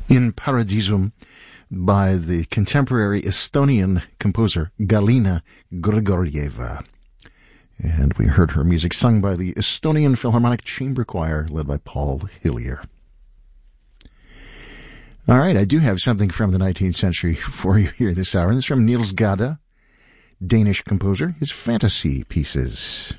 In Paradisum by the contemporary Estonian composer Galina Grigorieva. And we heard her music sung by the Estonian Philharmonic Chamber Choir led by Paul Hillier. All right, I do have something from the 19th century for you here this hour. This is from Niels Gade, Danish composer, his fantasy pieces.